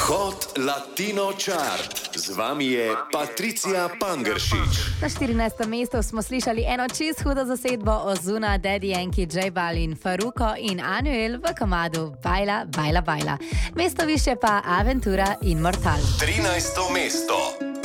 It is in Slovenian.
Hot Latino Chart. Z vami je Patricia Pangeršič. Na 14. mestu smo slišali eno čisto hudo zasedbo Ozuna, Daddy Yankee, J Balvin, Farruko in Anuel v komadu Baila, Baila, Baila. Mesto više pa Aventura in Mortal. 13. mesto.